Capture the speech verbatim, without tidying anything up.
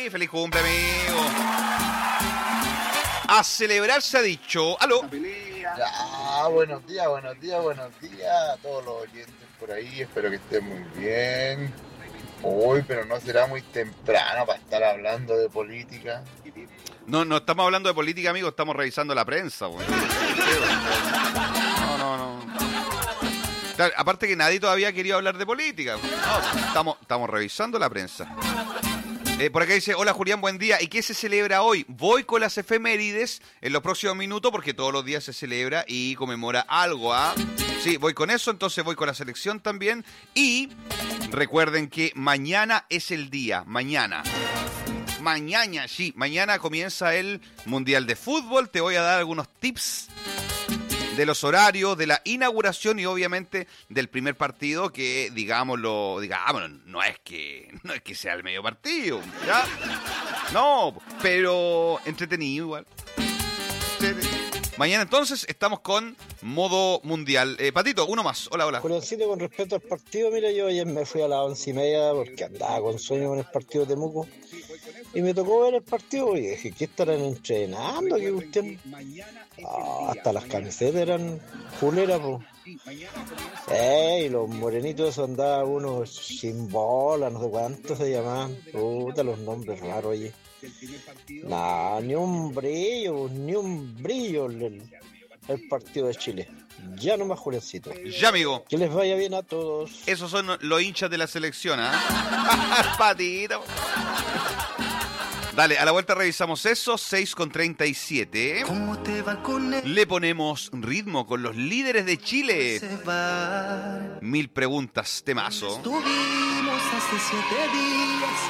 Feliz cumple, amigo. A celebrar se ha dicho. ¿Aló? Ya, buenos días, buenos días, buenos días a todos los oyentes por ahí. Espero que estén muy bien. Uy, pero no será muy temprano para estar hablando de política. No, no estamos hablando de política, amigo. Estamos revisando la prensa, güey. No, no, no. Claro, aparte que nadie todavía ha querido hablar de política. No, estamos, estamos revisando la prensa. Eh, por acá dice, hola Julián, buen día. ¿Y qué se celebra hoy? Voy con las efemérides en los próximos minutos porque todos los días se celebra y conmemora algo, ¿ah? Sí, voy con eso, entonces voy con la selección también. Y recuerden que mañana es el día, mañana. Mañana, sí, mañana comienza el Mundial de Fútbol. Te voy a dar algunos tips de los horarios, de la inauguración y obviamente del primer partido que, digámoslo, digámoslo, no es que no es que sea el medio partido, ¿ya? No, pero entretenido igual. Mañana entonces estamos con modo mundial. Eh, Patito, uno más. Hola, hola. Juliancito, con respecto al partido, mira, yo ayer me fui a las once y media porque andaba con sueño con el partido de Temuco. Y me tocó ver el partido y dije, ¿qué estarán entrenando? ¿Qué cuestión? Ah, hasta las camisetas eran fuleras, po. Eh, y los morenitos esos andaban unos sin bola, no sé cuántos se llamaban. Puta, los nombres raros, oye. Nah, ni un brillo, ni un brillo el, el partido de Chile. Ya nomás, Juliancito. Ya, amigo. Que les vaya bien a todos. Esos son los hinchas de la selección, ¿ah? Patito. Dale, a la vuelta revisamos eso, seis con treinta y siete. ¿Cómo te va con él? Le ponemos ritmo con los líderes de Chile. Se va. Mil preguntas, temazo. Estuvimos hace siete días